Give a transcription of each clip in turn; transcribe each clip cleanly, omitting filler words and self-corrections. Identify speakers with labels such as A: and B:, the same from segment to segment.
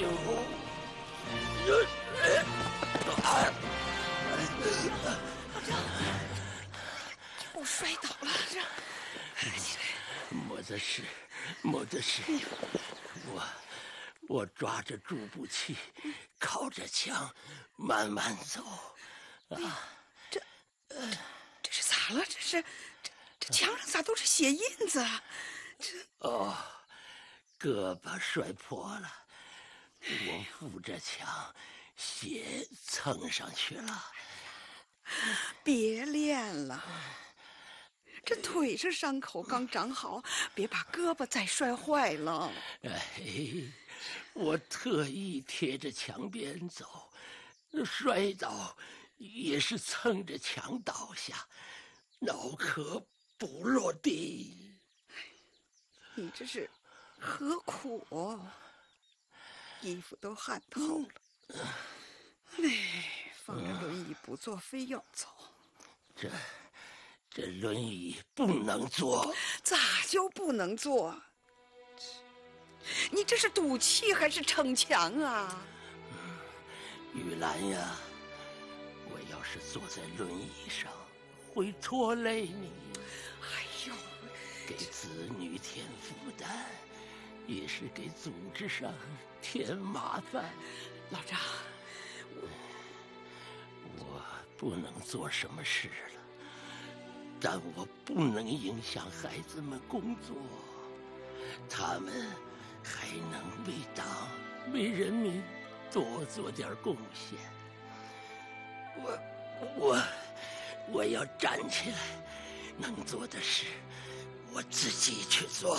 A: 命！
B: 又摔倒了，
A: 没得事，没得事。我抓着助步器，靠着墙，慢慢走。
B: 这是咋了？这墙上咋都是血印子？
A: 胳膊摔破了，我扶着墙，血蹭上去了。
B: 别练了，这腿上伤口刚长好，别把胳膊再摔坏了。
A: 我特意贴着墙边走，摔倒也是蹭着墙倒下，脑壳不落地。
B: 你这是何苦？衣服都汗透了。放着轮椅不坐，非要走。
A: 这轮椅不能坐。
B: 咋就不能坐？你这是赌气还是逞强啊？
A: 玉兰呀，我要是坐在轮椅上，会拖累你。
B: 哎呦，
A: 给子女添负担，也是给组织上添麻烦。
B: 老张，
A: 我不能做什么事了，但我不能影响孩子们工作，他们还能为党为人民多做点贡献。我要站起来，能做的事我自己去做。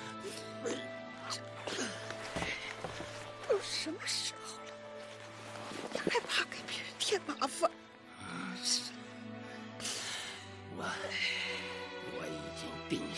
B: 都什么时候了，还怕给别人添麻烦？
A: 我已经定下